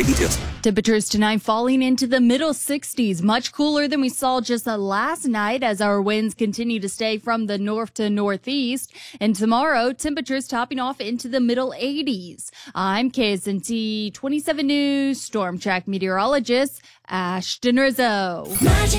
complete details. Temperatures tonight falling into the middle 60s, much cooler than we saw just last night as our winds continue to stay from the north to northeast. And tomorrow, temperatures topping off into the middle 80s. I'm KSNT 27 News Storm Track meteorologist Ashton Rizzo. Magic